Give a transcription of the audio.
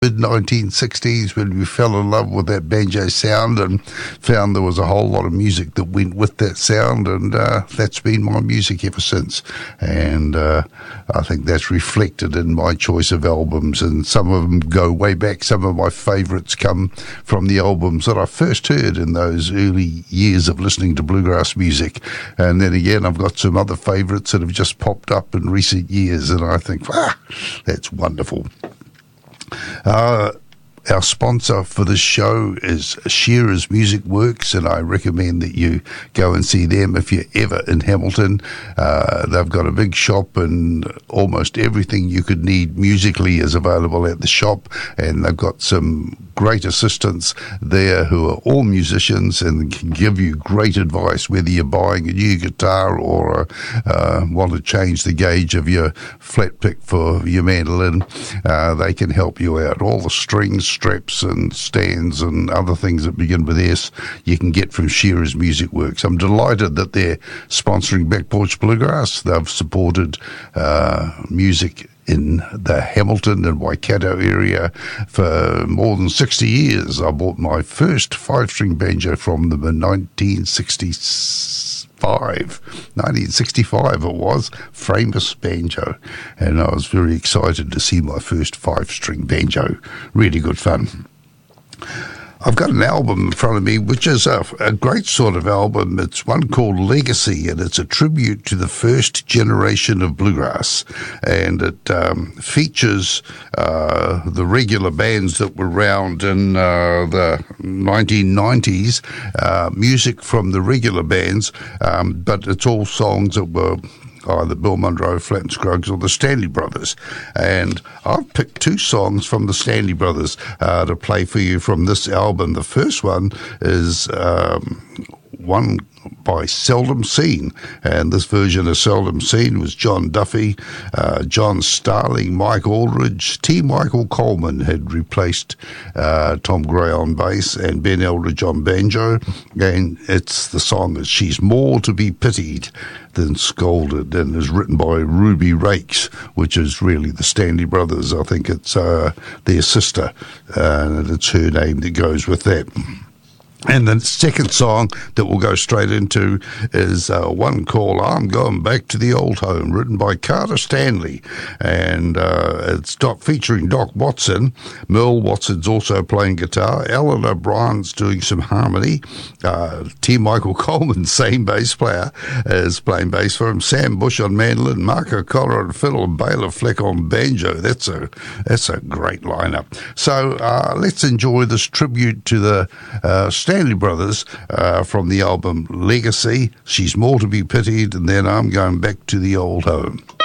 mid-1960s when we fell in love with that banjo sound and found there was a whole lot of music that went with that sound, and that's been my music ever since. And I think that's reflected in my choice of albums, and some of them go way back. Some of my favourites come from the albums that I first heard in those early years of listening to bluegrass music. And then again, I've got some other favourites that have just popped up in recent years, and I think, that's wonderful. Our sponsor for this show is Shearer's Music Works, and I recommend that you go and see them if you're ever in Hamilton. They've got a big shop, and almost everything you could need musically is available at the shop, and they've got some great assistants there who are all musicians and can give you great advice, whether you're buying a new guitar or want to change the gauge of your flat pick for your mandolin. They can help you out. All the strings, straps and stands and other things that begin with S you can get from Shearer's Music Works. I'm delighted that they're sponsoring Back Porch Bluegrass. They've supported music in the Hamilton and Waikato area for more than 60 years. I bought my first 5-string banjo from them in 1965 it was, Framus Banjo, and I was very excited to see my first 5-string banjo. Really good fun. I've got an album in front of me, which is a great sort of album. It's one called Legacy, and it's a tribute to the first generation of bluegrass. And it features the regular bands that were around in the 1990s, music from the regular bands, but it's all songs that were either Bill Monroe, Flatt and Scruggs, or the Stanley Brothers. And I've picked 2 songs from the Stanley Brothers to play for you from this album. The first one is one by Seldom Seen, and this version of Seldom Seen was John Duffy, John Starling, Mike Aldridge. T. Michael Coleman had replaced Tom Gray on bass and Ben Eldridge on banjo, and the song is She's More to Be Pitied Than Scolded, and is written by Ruby Rakes, which is really the Stanley Brothers. I think it's their sister, and it's her name that goes with that. And the second song that we'll go straight into is one called I'm Going Back to the Old Home, written by Carter Stanley. And it's featuring Doc Watson. Merle Watson's also playing guitar. Alan O'Brien's doing some harmony. T. Michael Coleman, same bass player, is playing bass for him. Sam Bush on mandolin, Mark O'Connor on fiddle, and Baylor Fleck on banjo. That's a great lineup. So let's enjoy this tribute to the Stanley Brothers from the album Legacy, She's More to Be Pitied, and then I'm Going Back to the Old Home.